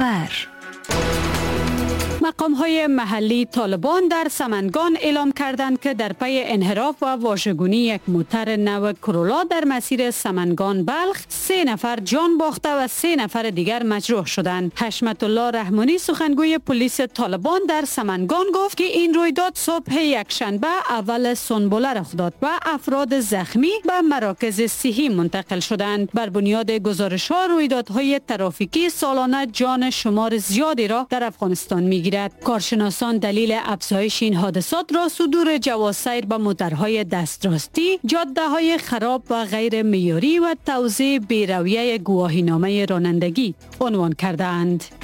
خبر. مقام‌های محلی طالبان در سمنگان اعلام کردند که در پی انحراف و واژگونی یک موتر نو کرولا در مسیر سمنگان بلخ 3 نفر جان باخته و 3 نفر دیگر مجروح شدند. حشمت الله رحمانی سخنگوی پلیس طالبان در سمنگان گفت که این رویداد صبح یکشنبه اول سنبله رخ داد و افراد زخمی به مراکز صحی منتقل شدند. بر بنیاد گزارش‌ها رویدادهای ترافیکی سالانه جان شمار زیادی را در افغانستان می‌گیرد. کارشناسان دلیل افزایش این حادثات را صدور جواز سیر به موترهای دستراستی، جاده‌های خراب و غیر معیاری و توزیع بی‌رویه گواهینامه رانندگی عنوان کرده‌اند.